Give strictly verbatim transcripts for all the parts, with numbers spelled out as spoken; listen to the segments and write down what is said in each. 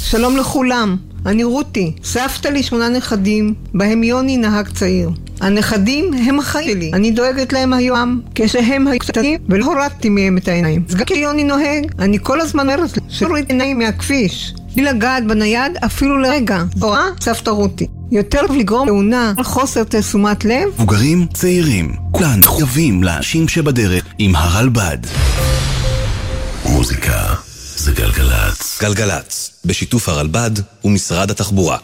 שלום לכולם, אני רותי, סבתא לי שמונה נכדים, בהם יוני נהג צעיר. הנכדים הם החיים שלי, אני דואגת להם היום כשהם היו קטנים ולא הורדתי מהם את העיניים. אז גם כשיוני נוהג, אני כל הזמן אומרת להוריד עיניים מהכביש, בלי לגעת בנייד אפילו לרגע. רואה? סבתא רותי. יותר לגרום תאונה על חוסר תשומת לב. מבוגרים, צעירים, כולן חייבים לאנשים שבדרך עם הרלב"ד. מוזיקה זה גלגלץ. גלגלץ, בשיתוף הרלב"ד ומשרד התחבורה.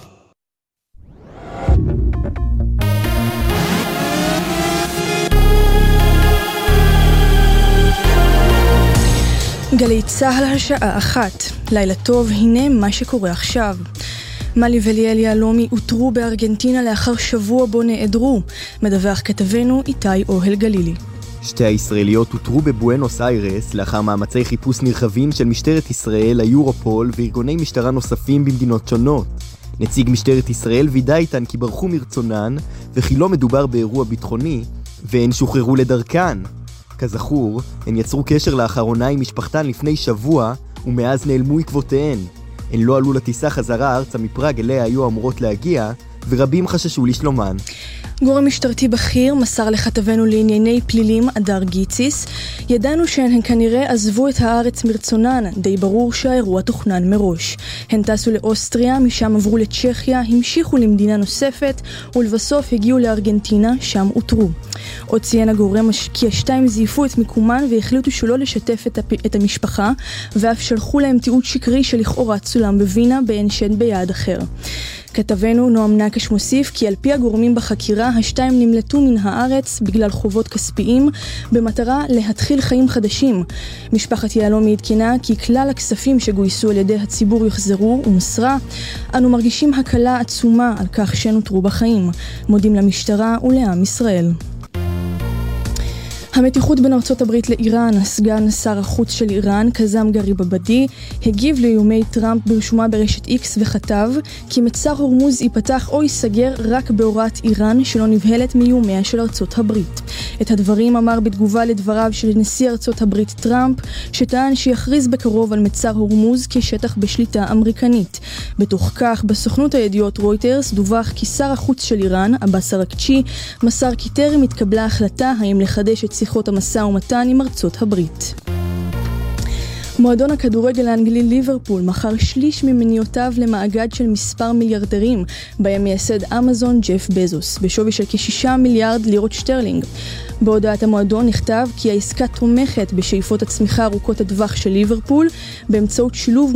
גלי צהל השעה אחת. לילה טוב, הנה מה שקורה עכשיו. מלי וליאל יהלומי הותרו בארגנטינה לאחר שבוע בו נעדרו. מדווח כתבנו איתי אוהל גלילי. שתי הישראליות הותרו בבואנוס איירס לאחר מאמצי חיפוש נרחבים של משטרת ישראל, היורופול וארגוני משטרה נוספים במדינות שונות. נציג משטרת ישראל וידא איתן כי ברחו מרצונן וכי לא מדובר באירוע ביטחוני והן שוחררו לדרכן. כזכור, הן יצרו קשר לאחרונה עם משפחתן לפני שבוע ומאז נעלמו עקבותיהן. הן לא עלו לטיסה חזרה ארצה מפראג אליה היו אמורות להגיע ורבים חששו לשלומן. גורם משטרתי בכיר מסר לכתבנו לענייני פלילים אדר גיציס, ידענו שהן כנראה עזבו את הארץ מרצונן, די ברור שהאירוע תוכנן מראש. הן טסו לאוסטריה, משם עברו לצ'כיה, המשיכו למדינה נוספת ולבסוף הגיעו לארגנטינה, שם הותרו. עוד ציין הגורם כי השתיים זייפו את מיקומן והחליטו שלא לשתף את, הפ... את המשפחה ואף שלחו להם תיעוד שקרי שלכאורה צולם בווינה בעין שד ביעד אחר. כתבנו נועם נקש מוסיף כי על פי הגורמים בחקירה, השתיים נמלטו מן הארץ בגלל חובות כספיים, במטרה להתחיל חיים חדשים. משפחת יהלומי עדכנה כי כלל הכספים שגויסו על ידי הציבור יחזרו ומסרה, אנו מרגישים הקלה עצומה על כך שנותרו בחיים. מודים למשטרה ולעם ישראל. המתיחות בין ארצות הברית לאיראן, סגן שר החוץ של איראן, קזם גריבאבדי, הגיב לאיומי טראמפ ברשומה ברשת איקס וכתב כי מצר הורמוז ייפתח או ייסגר רק בהוראת איראן שלא נבהלת מאיומיה של ארצות הברית. את הדברים אמר בתגובה לדבריו של נשיא ארצות הברית טראמפ, שטען שיכריז בקרוב על מצר הורמוז כשטח בשליטה אמריקנית. בתוך כך, בסוכנות הידיעות רויטרס דווח כי שר החוץ של איראן, עבאס אראקצ'י, מסר כי טרם התקבלה החלטה האם לחדש את שיחות המשא ומתן עם ארצות הברית. מועדון הכדורגל האנגלי ליברפול מכר שליש ממניותיו למאגד של מספר מיליארדרים, בהם מייסד אמזון ג'ף בזוס, בשווי של כשישה מיליארד לירות שטרלינג. בהודעת המועדון נכתב כי העסקה תומכת בשאיפות הצמיחה ארוכות הטווח של ליברפול, באמצעות שילוב